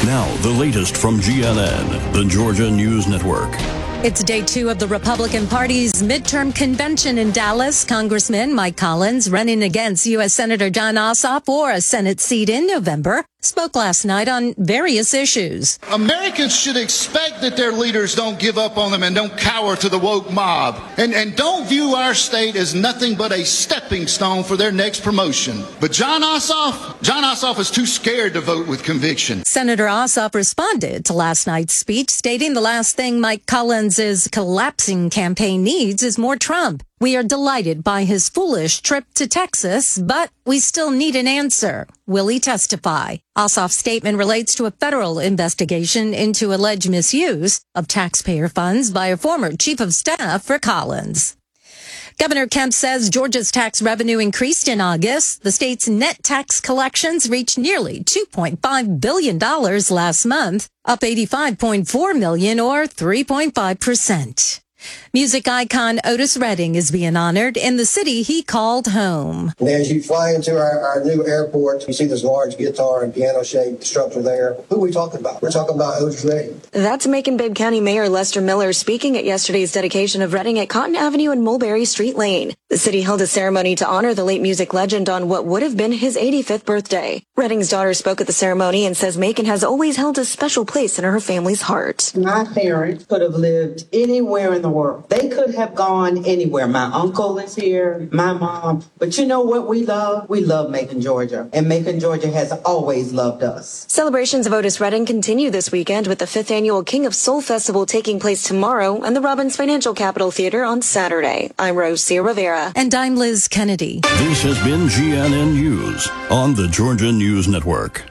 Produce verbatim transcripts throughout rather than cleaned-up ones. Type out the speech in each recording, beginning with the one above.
Now, the latest from G N N, the Georgia News Network. It's day two of the Republican Party's midterm convention in Dallas. Congressman Mike Collins, running against U S Senator Jon Ossoff for a Senate seat in November, spoke last night on various issues. Americans should expect that their leaders don't give up on them and don't cower to the woke mob. And, and don't view our state as nothing but a stepping stone for their next promotion. But Jon Ossoff, Jon Ossoff is too scared to vote with conviction. Senator Ossoff responded to last night's speech, stating the last thing Mike Collins' collapsing campaign needs is more Trump. We are delighted by his foolish trip to Texas, but we still need an answer. Will he testify? Ossoff's statement relates to a federal investigation into alleged misuse of taxpayer funds by a former chief of staff for Collins. Governor Kemp says Georgia's tax revenue increased in August. The state's net tax collections reached nearly two point five billion dollars last month, up eighty-five point four million dollars or three point five percent. Music icon Otis Redding is being honored in the city he called home. And as you fly into our, our new airport, you see this large guitar and piano-shaped structure there. Who are we talking about? We're talking about Otis Redding. That's Macon-Bibb County Mayor Lester Miller speaking at yesterday's dedication of Redding at Cotton Avenue and Mulberry Street Lane. The city held a ceremony to honor the late music legend on what would have been his eighty-fifth birthday. Redding's daughter spoke at the ceremony and says Macon has always held a special place in her family's heart. My parents could have lived anywhere in the world. They could have gone anywhere. My uncle is here, my mom. But you know what we love? We love Macon, Georgia. And Macon, Georgia has always loved us. Celebrations of Otis Redding continue this weekend with the fifth annual King of Soul Festival taking place tomorrow and the Robbins Financial Capital Theater on Saturday. I'm Rosia Rivera. And I'm Liz Kennedy. This has been G N N News on the Georgia News Network.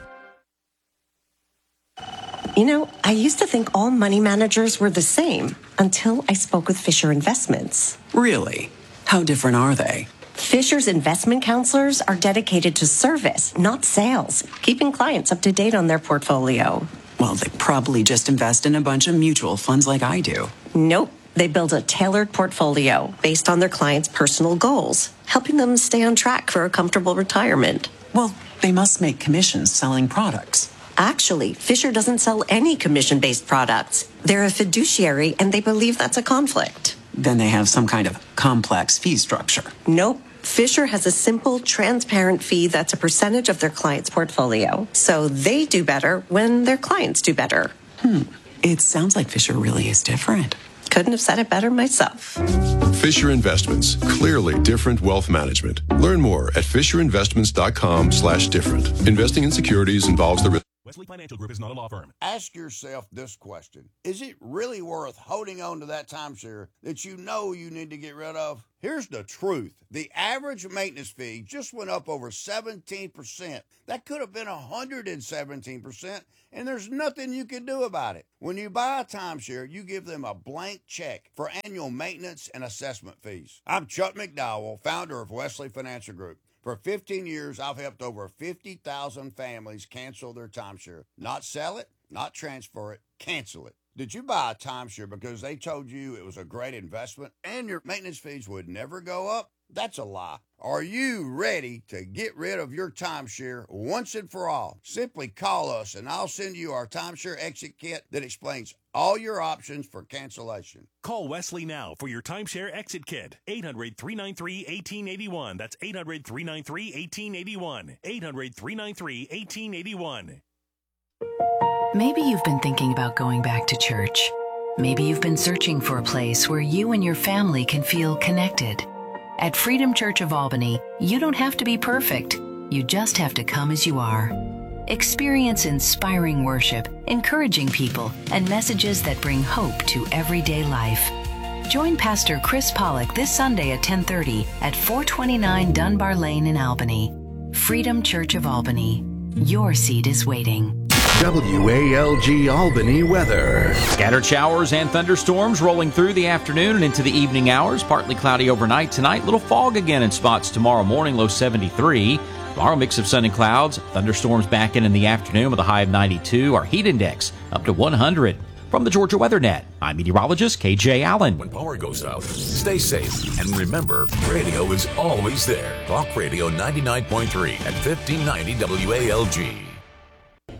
You know, I used to think all money managers were the same until I spoke with Fisher Investments. Really? How different are they? Fisher's investment counselors are dedicated to service, not sales, keeping clients up to date on their portfolio. Well, they probably just invest in a bunch of mutual funds like I do. Nope. They build a tailored portfolio based on their clients' personal goals, helping them stay on track for a comfortable retirement. Well, they must make commissions selling products. Actually, Fisher doesn't sell any commission-based products. They're a fiduciary, and they believe that's a conflict. Then they have some kind of complex fee structure. Nope. Fisher has a simple, transparent fee that's a percentage of their client's portfolio. So they do better when their clients do better. Hmm. It sounds like Fisher really is different. Couldn't have said it better myself. Fisher Investments. Clearly different wealth management. Learn more at fisherinvestments.com slash different. Investing in securities involves the risk. Wesley Financial Group is not a law firm. Ask yourself this question. Is it really worth holding on to that timeshare that you know you need to get rid of? Here's the truth. The average maintenance fee just went up over seventeen percent. That could have been one hundred seventeen percent, and there's nothing you can do about it. When you buy a timeshare, you give them a blank check for annual maintenance and assessment fees. I'm Chuck McDowell, founder of Wesley Financial Group. For fifteen years, I've helped over fifty thousand families cancel their timeshare. Not sell it, not transfer it, cancel it. Did you buy a timeshare because they told you it was a great investment and your maintenance fees would never go up? That's a lie. Are you ready to get rid of your timeshare once and for all? Simply call us and I'll send you our timeshare exit kit that explains all your options for cancellation. Call Wesley now for your timeshare exit kit. eight hundred, three nine three, one eight eight one. That's eight hundred, three nine three, one eight eight one. eight hundred, three nine three, one eight eight one. Maybe you've been thinking about going back to church. Maybe you've been searching for a place where you and your family can feel connected. At Freedom Church of Albany, you don't have to be perfect. You just have to come as you are. Experience inspiring worship, encouraging people, and messages that bring hope to everyday life. Join Pastor Chris Pollock this Sunday at ten thirty at four twenty-nine Dunbar Lane in Albany. Freedom Church of Albany. Your seat is waiting. W A L G Albany weather. Scattered showers and thunderstorms rolling through the afternoon and into the evening hours. Partly cloudy overnight tonight. Little fog again in spots tomorrow morning, low seventy-three. Tomorrow, mix of sun and clouds. Thunderstorms back in in the afternoon with a high of ninety-two. Our heat index up to one hundred. From the Georgia Weather Net, I'm meteorologist K J Allen. When power goes out, stay safe. And remember, radio is always there. Talk Radio ninety-nine point three at fifteen ninety W A L G.